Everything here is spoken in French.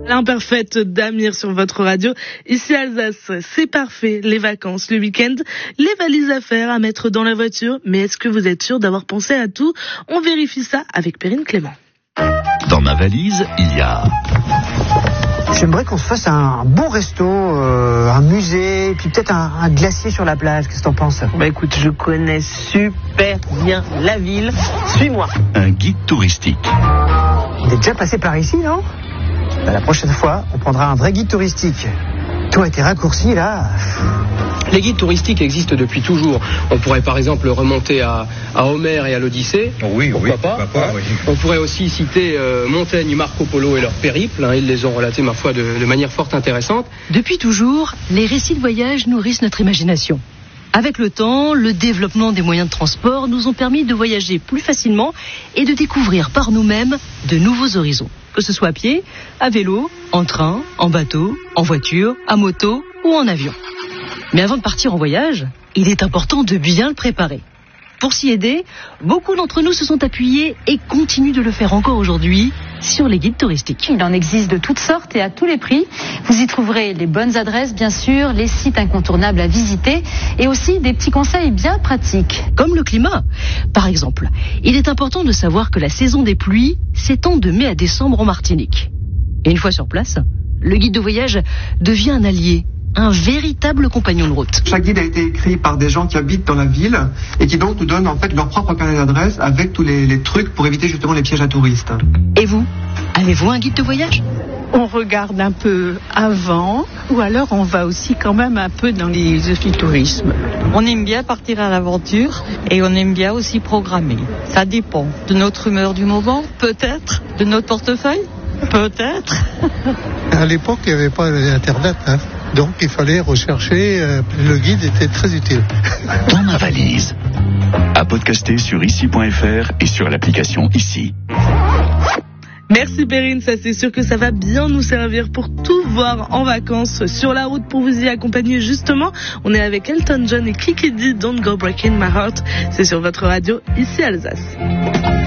L'imparfaite d'Amir sur votre radio. Ici Alsace, c'est parfait. Les vacances, le week-end, les valises à faire, à mettre dans la voiture. Mais est-ce que vous êtes sûr d'avoir pensé à tout? On vérifie ça avec Perrine Clément. Dans ma valise, il y a... J'aimerais qu'on se fasse un bon resto, un musée, puis peut-être un glacier sur la plage. Qu'est-ce que t'en penses? Bah écoute, je connais super bien la ville. Suis-moi. Un guide touristique. On est déjà passé par ici, non? Bah, la prochaine fois, on prendra un vrai guide touristique. Tout a été raccourci, là. Les guides touristiques existent depuis toujours. On pourrait par exemple remonter à Homère et à l'Odyssée. Pourquoi pas. Oui. On pourrait aussi citer Montaigne, Marco Polo et leur périple. Ils les ont relatés, ma foi, de manière fort intéressante. Depuis toujours, les récits de voyage nourrissent notre imagination. Avec le temps, le développement des moyens de transport nous ont permis de voyager plus facilement et de découvrir par nous-mêmes de nouveaux horizons. Que ce soit à pied, à vélo, en train, en bateau, en voiture, à moto ou en avion. Mais avant de partir en voyage, il est important de bien le préparer. Pour s'y aider, beaucoup d'entre nous se sont appuyés et continuent de le faire encore aujourd'hui sur les guides touristiques. Il en existe de toutes sortes et à tous les prix. Vous y trouverez les bonnes adresses, bien sûr, les sites incontournables à visiter et aussi des petits conseils bien pratiques. Comme le climat. Par exemple, il est important de savoir que la saison des pluies s'étend de mai à décembre en Martinique. Et une fois sur place, le guide de voyage devient un allié. Un véritable compagnon de route. Chaque guide a été écrit par des gens qui habitent dans la ville et qui donc nous donnent en fait leur propre carnet d'adresse avec tous les trucs pour éviter justement les pièges à touristes. Et vous, avez-vous un guide de voyage? On regarde un peu avant ou alors on va aussi quand même un peu dans les officitourismes. On aime bien partir à l'aventure et on aime bien aussi programmer. Ça dépend de notre humeur du moment, peut-être, de notre portefeuille, peut-être. À l'époque, il n'y avait pas Internet, donc il fallait rechercher. Le guide était très utile. Dans ma valise. À podcaster sur ici.fr et sur l'application Ici. Merci Perrine, ça c'est sûr que ça va bien nous servir pour tout voir en vacances sur la route pour vous y accompagner justement. On est avec Elton John et Kiki D, Don't Go Breaking My Heart. C'est sur votre radio, ici Alsace.